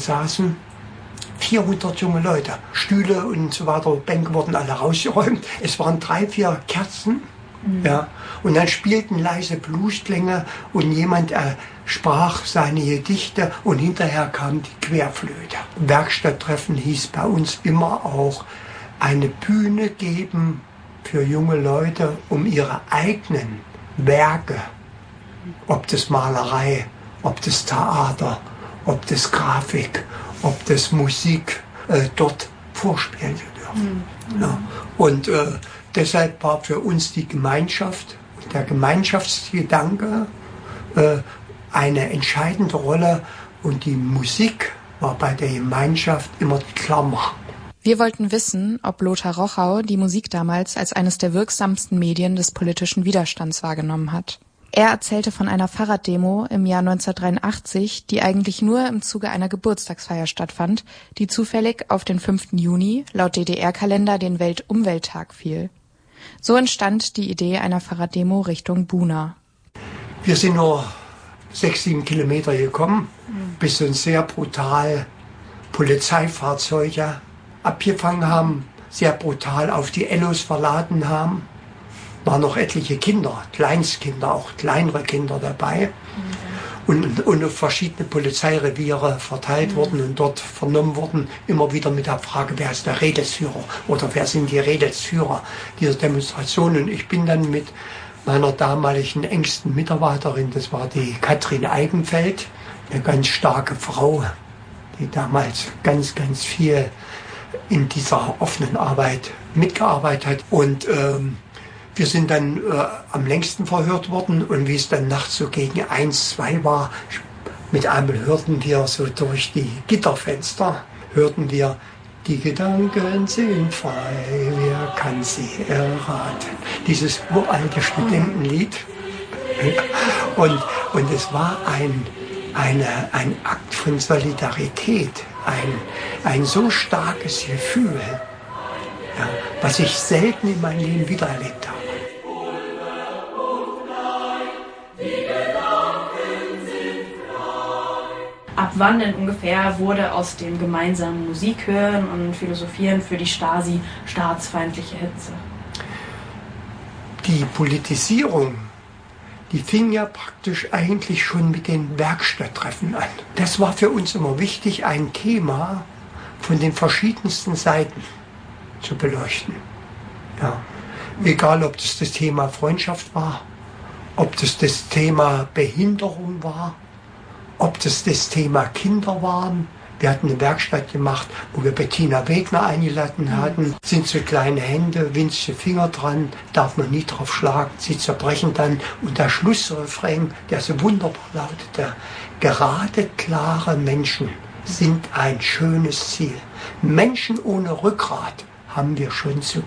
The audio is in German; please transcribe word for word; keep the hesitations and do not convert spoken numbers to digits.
saßen vierhundert junge Leute. Stühle und so weiter, Bänke wurden alle rausgeräumt. Es waren drei, vier Kerzen. Mhm. Ja, und dann spielten leise Bluesklänge und jemand äh, sprach seine Gedichte und hinterher kam die Querflöte. Werkstatttreffen hieß bei uns immer auch eine Bühne geben für junge Leute, um ihre eigenen Werke, ob das Malerei, ob das Theater, ob das Grafik, ob das Musik, äh, dort vorspielen zu dürfen. Mhm. Ja. Und äh, deshalb war für uns die Gemeinschaft und der Gemeinschaftsgedanke äh, eine entscheidende Rolle und die Musik war bei der Gemeinschaft immer die Klammer. Wir wollten wissen, ob Lothar Rochau die Musik damals als eines der wirksamsten Medien des politischen Widerstands wahrgenommen hat. Er erzählte von einer Fahrraddemo im Jahr neunzehnhundertdreiundachtzig, die eigentlich nur im Zuge einer Geburtstagsfeier stattfand, die zufällig auf den fünften Juni laut D D R-Kalender den Weltumwelttag fiel. So entstand die Idee einer Fahrraddemo Richtung Buna. Wir sind nur sechs, sieben Kilometer gekommen, mhm. bis uns sehr brutal Polizeifahrzeuge abgefangen haben, sehr brutal auf die Ellos verladen haben. Waren noch etliche Kinder, Kleinstkinder, auch kleinere Kinder dabei. Mhm. Und, und auf verschiedene Polizeireviere verteilt mhm. wurden und dort vernommen wurden, immer wieder mit der Frage, wer ist der Rädelsführer oder wer sind die Rädelsführer dieser Demonstration. Und ich bin dann mit meiner damaligen engsten Mitarbeiterin, das war die Katrin Eigenfeld, eine ganz starke Frau, die damals ganz, ganz viel in dieser offenen Arbeit mitgearbeitet hat. Und ähm, wir sind dann äh, am längsten verhört worden und wie es dann nachts so gegen eins, zwei war, mit einmal hörten wir so durch die Gitterfenster, hörten wir, die Gedanken sind frei, wer kann sie erraten? Dieses uralte Studentenlied. Und, und es war ein, eine, ein Akt von Solidarität, ein, ein so starkes Gefühl, ja, was ich selten in meinem Leben wiedererlebt habe. Ab wann denn ungefähr wurde aus dem gemeinsamen Musikhören und Philosophieren für die Stasi staatsfeindliche Hetze? Die Politisierung, die fing ja praktisch eigentlich schon mit den Werkstatttreffen an. Das war für uns immer wichtig, ein Thema von den verschiedensten Seiten zu beleuchten. Ja. Egal, ob das das Thema Freundschaft war, ob das das Thema Behinderung war, ob das das Thema Kinder waren. Wir hatten eine Werkstatt gemacht, wo wir Bettina Wegner eingeladen hatten. Sind so kleine Hände, winzige Finger dran, darf man nie drauf schlagen, sie zerbrechen dann. Und der Schlussrefrain, der so wunderbar lautete, gerade klare Menschen sind ein schönes Ziel. Menschen ohne Rückgrat haben wir schon zu